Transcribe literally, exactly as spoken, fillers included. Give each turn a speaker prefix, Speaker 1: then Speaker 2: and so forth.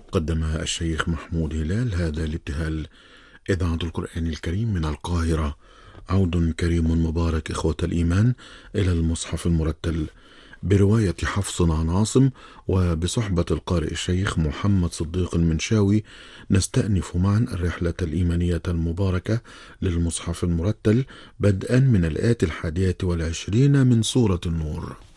Speaker 1: قدم الشيخ محمود هلال هذا الابتهال. إذاعة القرآن الكريم من القاهرة. عود كريم مبارك إخوة الإيمان إلى المصحف المرتل برواية حفص عن عاصم وبصحبة القارئ الشيخ محمد صديق المنشاوي. نستأنف معا الرحلة الإيمانية المباركة للمصحف المرتل بدءا من الآية الحادية والعشرين من سورة النور.